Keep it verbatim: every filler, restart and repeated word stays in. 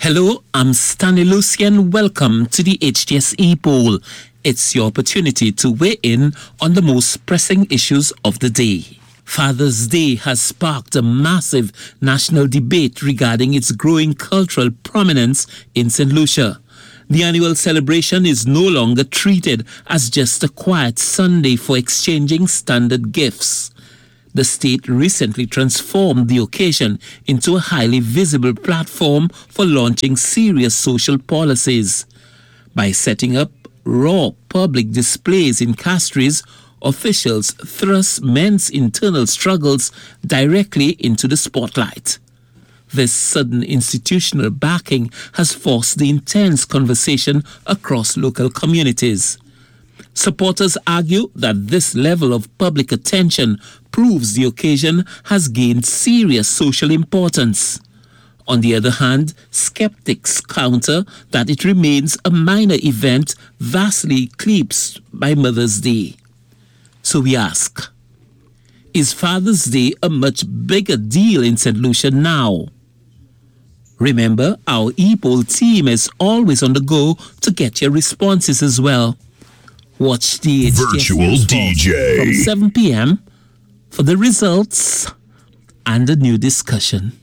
Hello, I'm Stanley Lucian. Welcome to the H T S E poll. It's your opportunity to weigh in on the most pressing issues of the day. Father's Day has sparked a massive national debate regarding its growing cultural prominence in Saint Lucia. The annual celebration is no longer treated as just a quiet Sunday for exchanging standard gifts. The state recently transformed the occasion into a highly visible platform for launching serious social policies. By setting up raw public displays in Castries, officials thrust men's internal struggles directly into the spotlight. This sudden institutional backing has forced the intense conversation across local communities. Supporters argue that this level of public attention proves the occasion has gained serious social importance. On the other hand, skeptics counter that it remains a minor event vastly eclipsed by Mother's Day. So we ask, is Father's Day a much bigger deal in Saint Lucia now? Remember, our e-poll team is always on the go to get your responses as well. Watch the H T S Virtual D J from seven p.m. for the results and a new discussion.